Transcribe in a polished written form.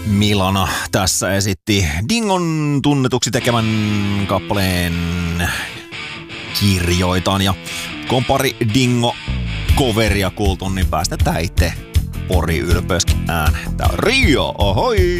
Milana tässä esitti Dingon tunnetuksi tekemän kappaleen Kirjoitan. Ja kun on pari Dingo-coveria kuultu, niin päästetään itse Pori ylpeyskin ääneen. Tää on Rio, ohoi!